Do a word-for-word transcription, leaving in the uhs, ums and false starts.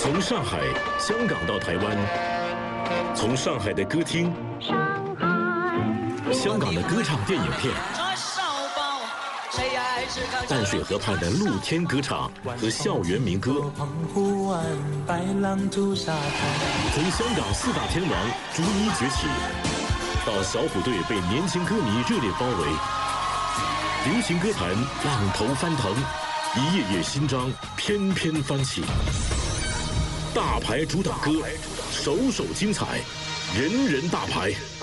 从上海、香港到台湾，从上海的歌厅、香港的歌唱电影片，淡水河畔的露天歌唱和校园民歌，从香港四大天王逐一崛起，到小虎队被年轻歌迷热烈包围，流行歌坛浪头翻腾，一页页新章翩翩翻起。大牌主打歌，首首精彩，人人大牌。